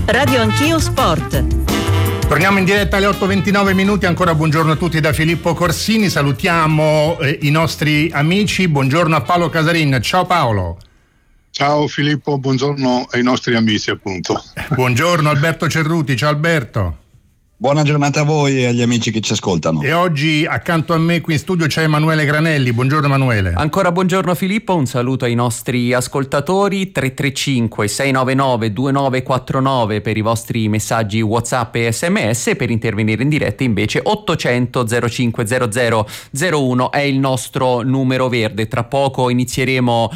Radio Anch'io Sport. Torniamo in diretta alle 8:29 minuti. Ancora buongiorno a tutti da Filippo Corsini. Salutiamo i nostri amici. Buongiorno a Paolo Casarin. Ciao Paolo. Ciao Filippo, buongiorno ai nostri amici appunto. Buongiorno Alberto Cerruti. Ciao Alberto. Buona giornata a voi e agli amici che ci ascoltano. E oggi accanto a me qui in studio c'è Emanuele Granelli. Buongiorno Emanuele. Ancora buongiorno Filippo, un saluto ai nostri ascoltatori. 335 699 2949 per i vostri messaggi WhatsApp e SMS. Per intervenire in diretta invece 800 0500 01 è il nostro numero verde. Tra poco inizieremo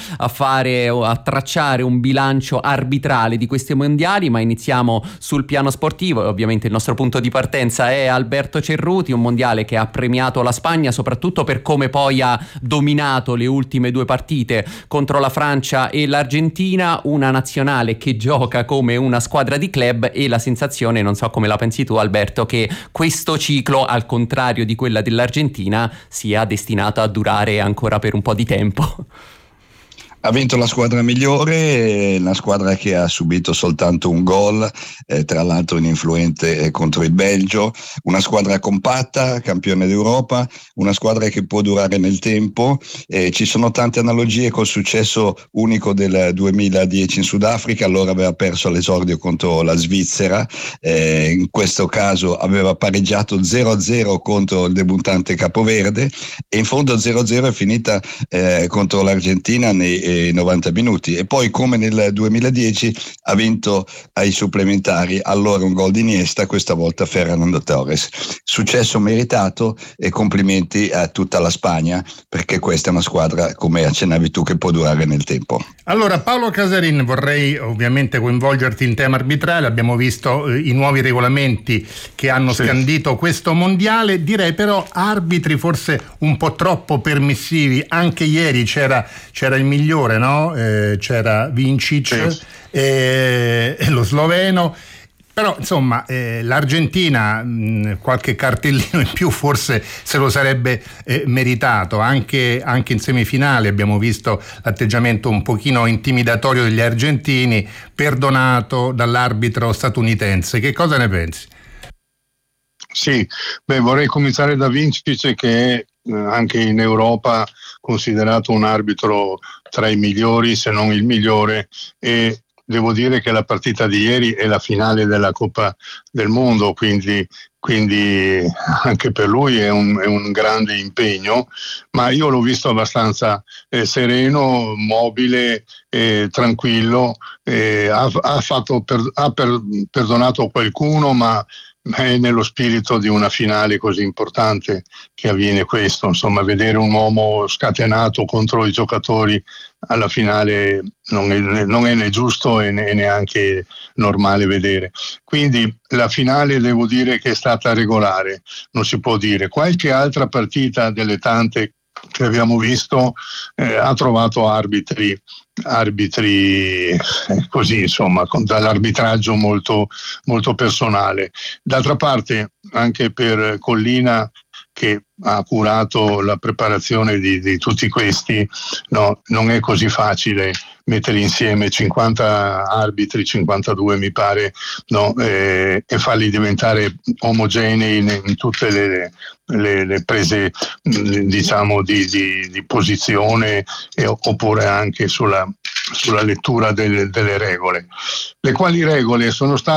a tracciare un bilancio arbitrale di questi mondiali, ma iniziamo sul piano sportivo. Ovviamente il nostro punto di partenza è Alberto Cerruti, un mondiale che ha premiato la Spagna soprattutto per come poi ha dominato le ultime due partite contro la Francia e l'Argentina, una nazionale che gioca come una squadra di club, e la sensazione, non so come la pensi tu Alberto, che questo ciclo, al contrario di quella dell'Argentina, sia destinato a durare ancora per un po' di tempo. Ha vinto la squadra migliore, la squadra che ha subito soltanto un gol, tra l'altro ininfluente contro il Belgio, una squadra compatta, campione d'Europa, una squadra che può durare nel tempo. Ci sono tante analogie col successo unico del 2010 in Sudafrica. Allora aveva perso all'esordio contro la Svizzera, in questo caso aveva pareggiato 0-0 contro il debuttante Capoverde, e in fondo 0-0 è finita contro l'Argentina nei 90 minuti, e poi come nel 2010 ha vinto ai supplementari, allora un gol di Iniesta, questa volta Fernando Torres. Successo meritato e complimenti a tutta la Spagna, perché questa è una squadra, come accennavi tu, che può durare nel tempo. Allora Paolo Casarin, vorrei ovviamente coinvolgerti in tema arbitrale. Abbiamo visto i nuovi regolamenti che hanno scandito questo mondiale, direi però arbitri forse un po' troppo permissivi. Anche ieri c'era il migliore, no? C'era Vincic, lo sloveno, però insomma l'Argentina qualche cartellino in più forse se lo sarebbe meritato. Anche in semifinale abbiamo visto l'atteggiamento un pochino intimidatorio degli argentini, perdonato dall'arbitro statunitense. Che cosa ne pensi? Sì, vorrei cominciare da Vincic, che è anche in Europa considerato un arbitro tra i migliori, se non il migliore, e devo dire che la partita di ieri è la finale della Coppa del Mondo, quindi anche per lui è un grande impegno, ma io l'ho visto abbastanza sereno, mobile, tranquillo, ha perdonato qualcuno, ma è nello spirito di una finale così importante che avviene questo. Insomma, vedere un uomo scatenato contro i giocatori alla finale non è né giusto e neanche normale vedere. Quindi la finale devo dire che è stata regolare, non si può dire. Qualche altra partita delle tante che abbiamo visto ha trovato arbitri così, insomma, dall'arbitraggio molto, molto personale. D'altra parte anche per Collina, che ha curato la preparazione di tutti questi, no, non è così facile mettere insieme 50 arbitri, 52 mi pare, no, e farli diventare omogenei in tutte le prese, diciamo, di posizione, oppure anche sulla lettura delle regole. Le quali regole sono state